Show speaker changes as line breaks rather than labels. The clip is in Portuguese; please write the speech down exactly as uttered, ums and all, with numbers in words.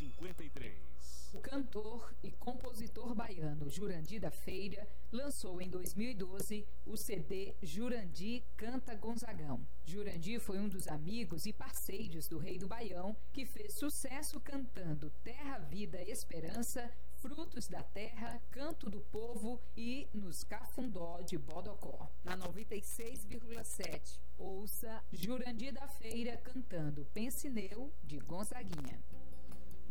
cinquenta e três.
O cantor e compositor baiano Jurandir da Feira lançou em dois mil e doze o C D Jurandir Canta Gonzagão. Jurandir foi um dos amigos e parceiros do Rei do Baião, que fez sucesso cantando Terra, Vida, Esperança, Frutos da Terra, Canto do Povo e Nos Cafundó de Bodocó. Na noventa e seis vírgula sete, ouça Jurandir da Feira cantando Pensineu de Gonzaguinha.